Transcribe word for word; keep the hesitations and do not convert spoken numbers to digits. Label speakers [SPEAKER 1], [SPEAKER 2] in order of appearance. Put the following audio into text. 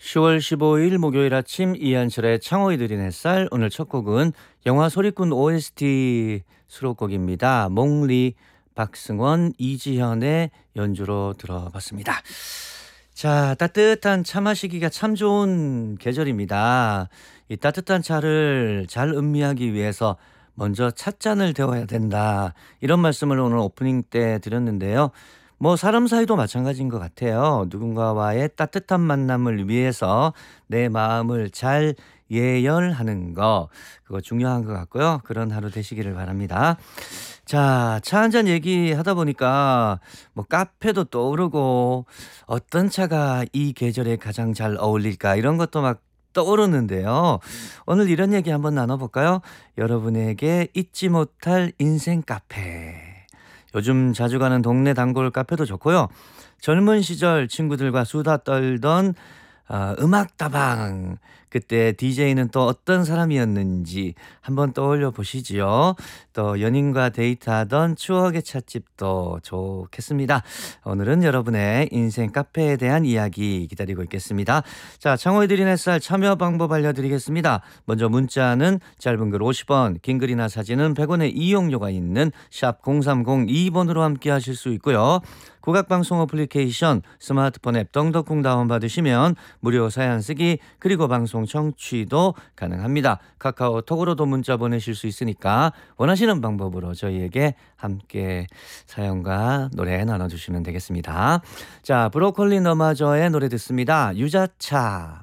[SPEAKER 1] 시월 십오일 목요일 아침 이한철의 창호이 드린 햇살. 오늘 첫 곡은 영화 소리꾼 오에스티 수록곡입니다. 몽리, 박승원, 이지현의 연주로 들어봤습니다. 자, 따뜻한 차 마시기가 참 좋은 계절입니다. 이 따뜻한 차를 잘 음미하기 위해서 먼저 찻잔을 데워야 된다, 이런 말씀을 오늘 오프닝 때 드렸는데요. 뭐 사람 사이도 마찬가지인 것 같아요. 누군가와의 따뜻한 만남을 위해서 내 마음을 잘 예열하는 거, 그거 중요한 것 같고요. 그런 하루 되시기를 바랍니다. 자, 차 한잔 얘기하다 보니까 뭐 카페도 떠오르고 어떤 차가 이 계절에 가장 잘 어울릴까, 이런 것도 막 떠오르는데요. 오늘 이런 얘기 한번 나눠볼까요? 여러분에게 잊지 못할 인생 카페. 요즘 자주 가는 동네 단골 카페도 좋고요. 젊은 시절 친구들과 수다 떨던 아, 음악다방, 그때 디제이는 또 어떤 사람이었는지 한번 떠올려 보시지요. 또 연인과 데이트하던 추억의 찻집도 좋겠습니다. 오늘은 여러분의 인생 카페에 대한 이야기 기다리고 있겠습니다. 자, 창호이 드린 햇살 참여 방법 알려드리겠습니다. 먼저 문자는 짧은 글 오십 원, 긴 글이나 사진은 백 원의 이용료가 있는 샵 공삼공이 번으로 함께 하실 수 있고요. 국악방송 어플리케이션, 스마트폰 앱 덩덕궁 다운받으시면 무료 사연 쓰기, 그리고 방송 청취도 가능합니다. 카카오톡으로도 문자 보내실 수 있으니까 원하시는 방법으로 저희에게 함께 사연과 노래 나눠주시면 되겠습니다. 자, 브로콜리 너마저의 노래 듣습니다. 유자차.